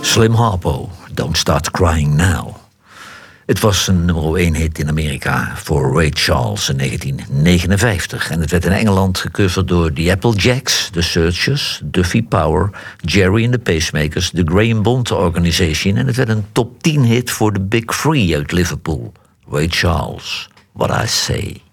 Slim Harpo, Don't Start Crying Now. Het was een nummer 1 hit in Amerika voor Ray Charles in 1959. En het werd in Engeland gecoverd door The Applejacks, The Searchers, Duffy Power, Jerry and the Pacemakers, The Graham Bond Organization. En het werd een top 10 hit voor de Big Three uit Liverpool. Ray Charles, What I Say.